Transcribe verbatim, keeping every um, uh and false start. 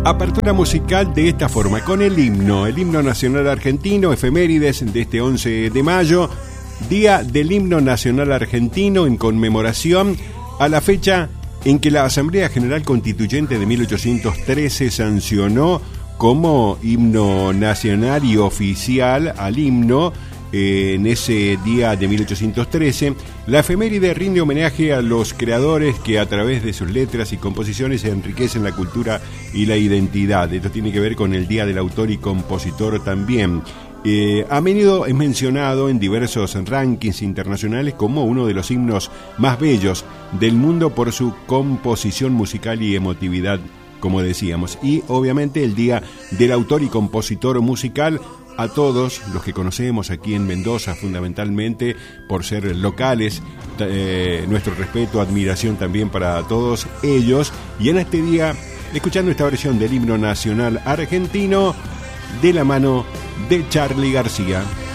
Apertura musical de esta forma, con el himno, el himno nacional argentino, efemérides de este once de mayo, Día del Himno Nacional Argentino en conmemoración a la fecha en que la Asamblea General Constituyente de mil ochocientos trece sancionó como himno nacional y oficial al himno. Eh, en ese día de mil ochocientos trece, la efeméride rinde homenaje a los creadores que a través de sus letras y composiciones enriquecen la cultura y la identidad. Esto tiene que ver con el Día del Autor y Compositor también. Eh, a menudo es mencionado en diversos rankings internacionales como uno de los himnos más bellos del mundo por su composición musical y emotividad, como decíamos. Y obviamente el Día del Autor y Compositor Musical, a todos los que conocemos aquí en Mendoza, fundamentalmente por ser locales, eh, nuestro respeto, admiración también para todos ellos. Y en este día, escuchando esta versión del himno nacional argentino de la mano de Charly García.